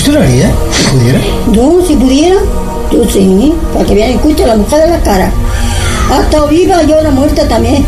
¿Tú lo harías? Si pudiera. Yo, si pudiera, yo sí, para que vean, escucha a la mujer de la cara. Hasta viva yo, la muerta también.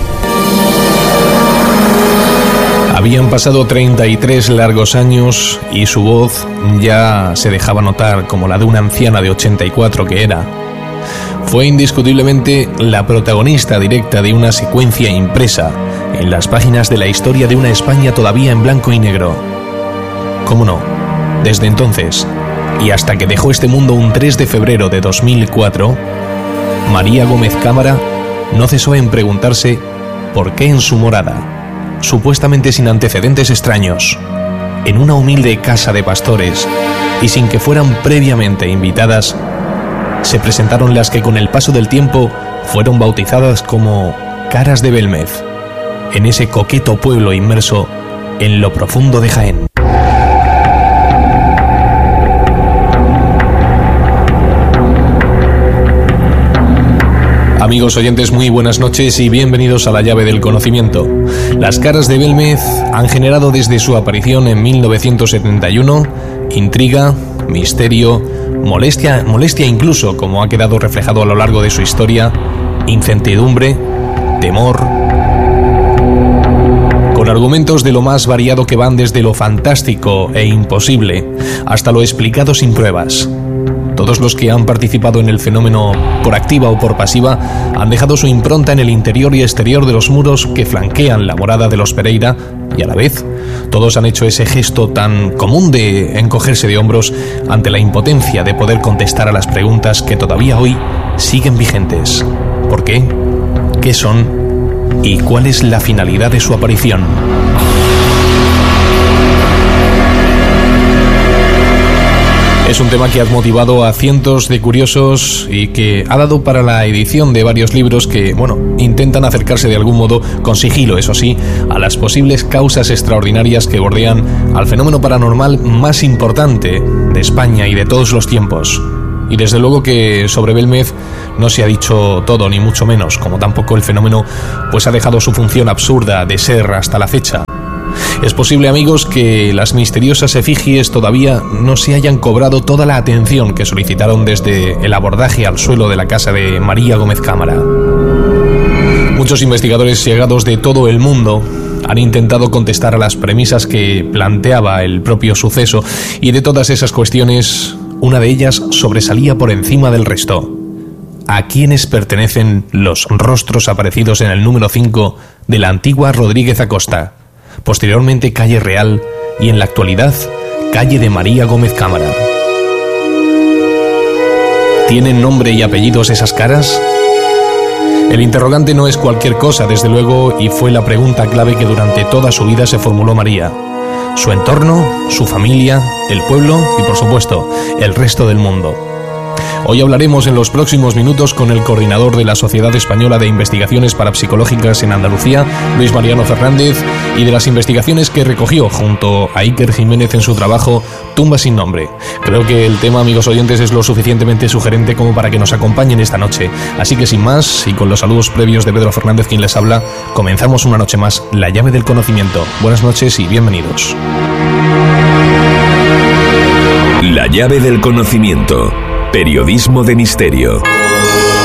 Habían pasado 33 largos años y su voz ya se dejaba notar como la de una anciana de 84 que era. Fue indiscutiblemente la protagonista directa de una secuencia impresa en las páginas de la historia de una España todavía en blanco y negro. ¿Cómo no? Desde entonces, y hasta que dejó este mundo un 3 de febrero de 2004, María Gómez Cámara no cesó en preguntarse por qué en su morada, supuestamente sin antecedentes extraños, en una humilde casa de pastores y sin que fueran previamente invitadas, se presentaron las que con el paso del tiempo fueron bautizadas como Caras de Belmez, en ese coqueto pueblo inmerso en lo profundo de Jaén. Amigos oyentes, muy buenas noches y bienvenidos a La Llave del Conocimiento. Las Caras de Belmez han generado desde su aparición en 1971 intriga, misterio, molestia incluso, como ha quedado reflejado a lo largo de su historia, incertidumbre, temor, con argumentos de lo más variado que van desde lo fantástico e imposible hasta lo explicado sin pruebas. Todos los que han participado en el fenómeno por activa o por pasiva han dejado su impronta en el interior y exterior de los muros que flanquean la morada de los Pereira y a la vez todos han hecho ese gesto tan común de encogerse de hombros ante la impotencia de poder contestar a las preguntas que todavía hoy siguen vigentes. ¿Por qué? ¿Qué son? ¿Y cuál es la finalidad de su aparición? Es un tema que ha motivado a cientos de curiosos y que ha dado para la edición de varios libros que, intentan acercarse de algún modo, con sigilo, eso sí, a las posibles causas extraordinarias que bordean al fenómeno paranormal más importante de España y de todos los tiempos. Y desde luego que sobre Belmez no se ha dicho todo, ni mucho menos, como tampoco el fenómeno pues ha dejado su función absurda de ser hasta la fecha. Es posible, amigos, que las misteriosas efigies todavía no se hayan cobrado toda la atención que solicitaron desde el abordaje al suelo de la casa de María Gómez Cámara. Muchos investigadores llegados de todo el mundo han intentado contestar a las premisas que planteaba el propio suceso, y de todas esas cuestiones, una de ellas sobresalía por encima del resto. ¿A quiénes pertenecen los rostros aparecidos en el número 5 de la antigua Rodríguez Acosta, posteriormente calle Real y en la actualidad calle de María Gómez Cámara? ¿Tienen nombre y apellidos esas caras? El interrogante no es cualquier cosa, desde luego, y fue la pregunta clave que durante toda su vida se formuló María. Su entorno, su familia, el pueblo y, por supuesto, el resto del mundo. Hoy hablaremos en los próximos minutos con el coordinador de la Sociedad Española de Investigaciones Parapsicológicas en Andalucía, Luis Mariano Fernández, y de las investigaciones que recogió junto a Iker Jiménez en su trabajo Tumba sin nombre. Creo que el tema, amigos oyentes, es lo suficientemente sugerente como para que nos acompañen esta noche. Así que sin más, y con los saludos previos de Pedro Fernández quien les habla, comenzamos una noche más La Llave del Conocimiento. Buenas noches y bienvenidos. La Llave del Conocimiento. Periodismo de misterio.